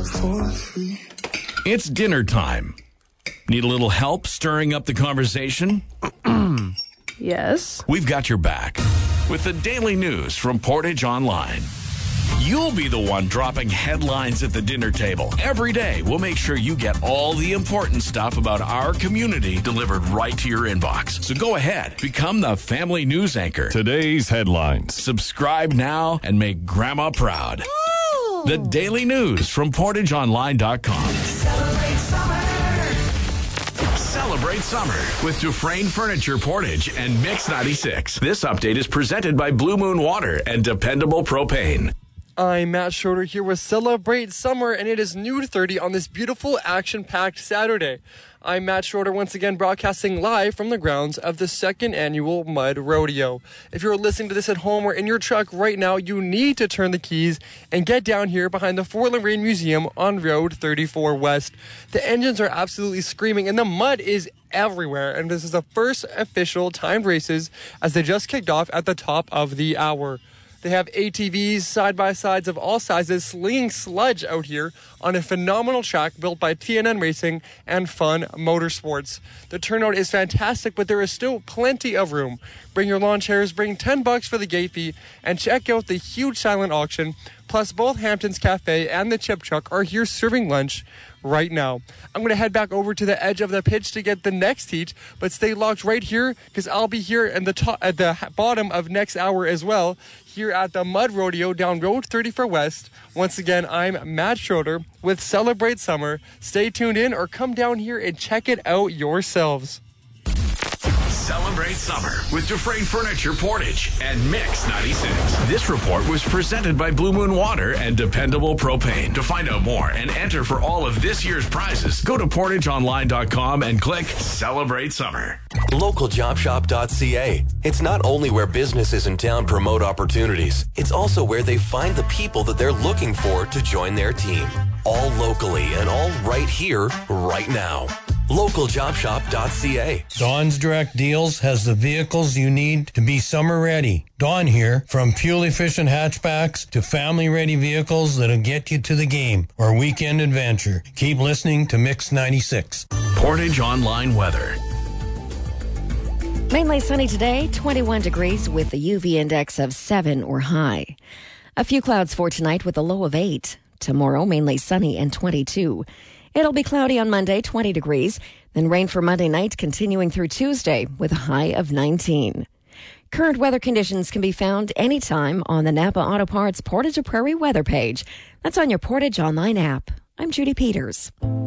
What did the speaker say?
It's dinner time. Need a little help stirring up the conversation? Yes. We've got your back with the daily news from Portage Online. You'll be the one dropping headlines at the dinner table. Every day, we'll make sure you get all the important stuff about our community delivered right to your inbox. So go ahead, become the family news anchor. Today's headlines. Subscribe now and make Grandma proud. Ooh. The daily news from PortageOnline.com. Celebrate summer. Celebrate summer with Dufresne Furniture Portage and Mix 96. This update is presented by Blue Moon Water and Dependable Propane. I'm Matt Schroeder here with Celebrate Summer, and it is noon 30 on this beautiful action-packed Saturday. I'm Matt Schroeder, once again broadcasting live from the grounds of the second annual Mud Rodeo. If you're listening to this at home or in your truck right now, you need to turn the keys and get down here behind the Fort Lorraine Museum on Road 34 West. The engines are absolutely screaming, and the mud is everywhere, and this is the first official timed races as they just kicked off at the top of the hour. They have ATVs, side-by-sides of all sizes, slinging sludge out here on a phenomenal track built by TNN Racing and Fun Motorsports. The turnout is fantastic, but there is still plenty of room. Bring your lawn chairs, bring $10 for the gate fee, and check out the huge silent auction. Plus, both Hampton's Cafe and the Chip Truck are here serving lunch right now. I'm going to head back over to the edge of the pitch to get the next heat, but stay locked right here because I'll be here at the bottom of next hour as well, here at the Mud Rodeo down Road 34 West. Once again, I'm Matt Schroeder with Celebrate Summer. Stay tuned in or come down here and check it out yourselves. Celebrate summer with Dufresne Furniture Portage and Mix 96. This report was presented by Blue Moon Water and Dependable Propane. To find out more and enter for all of this year's prizes, go to PortageOnline.com and click Celebrate Summer. LocalJobShop.ca. It's not only where businesses in town promote opportunities, it's also where they find the people that they're looking for to join their team. All locally and all right here, right now. LocalJobShop.ca. Dawn's Direct Deals has the vehicles you need to be summer ready. Dawn here, from fuel-efficient hatchbacks to family-ready vehicles that'll get you to the game or weekend adventure. Keep listening to Mix 96. Portage Online weather. Mainly sunny today, 21 degrees with the UV index of 7 or high. A few clouds for tonight with a low of 8. Tomorrow, mainly sunny and 22. It'll be cloudy on Monday, 20 degrees. Then rain for Monday night, continuing through Tuesday with a high of 19. Current weather conditions can be found anytime on the Napa Auto Parts Portage Prairie weather page. That's on your Portage Online app. I'm Judy Peters.